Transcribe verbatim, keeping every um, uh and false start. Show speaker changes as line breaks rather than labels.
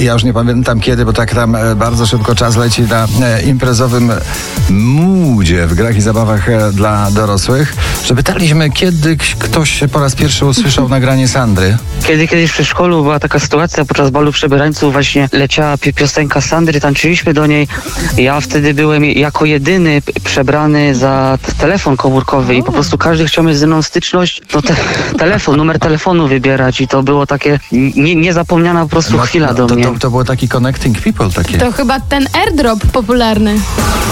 ja już nie pamiętam kiedy, bo tak tam e, bardzo szybko czas leci na e, imprezowym moodzie w grach i zabawach e, dla dorosłych, że pytaliśmy, kiedy ktoś po raz pierwszy usłyszał nagranie Sandry.
Kiedy kiedyś w przedszkolu była taka sytuacja, podczas balu przebierańców właśnie leciała pi- piosenka Sandry, tańczyliśmy do niej. Ja wtedy byłem jako jedyny p- przebrany za t- telefon komórkowy i po prostu każdy chciał mieć ze mną styczność, no te- telefon, numer telefonu wybierać i to było takie nie- niezapomniana po prostu chwila do
to,
mnie.
to, to było taki connecting people takie.
To chyba ten airdrop popularny.